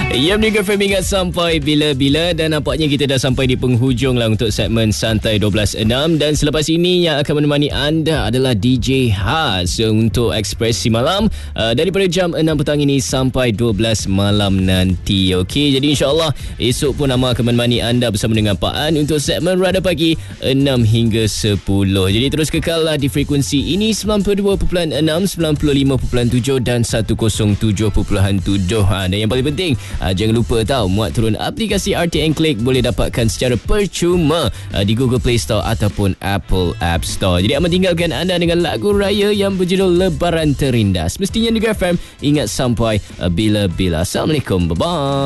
Ya, Mega FM ingat sampai bila-bila dan nampaknya kita dah sampai di penghujung lah untuk segmen Santai 12.6 dan selepas ini yang akan menemani anda adalah DJ Haz untuk Ekspresi Malam daripada jam 6 petang ini sampai 12 malam nanti. Okey, jadi insyaAllah esok pun Amar akan menemani anda bersama dengan Pak An untuk segmen Radar Pagi 6 hingga 10. Jadi terus kekallah di frekuensi ini 92.6, 95.7 dan 107.7. Dan yang paling penting, jangan lupa muat turun aplikasi RTN Click, boleh dapatkan secara percuma di Google Play Store ataupun Apple App Store. Jadi amat tinggalkan anda dengan lagu raya yang berjudul Lebaran Terindah. Semestinya Mega FM ingat sampai bila-bila. Assalamualaikum, bye-bye.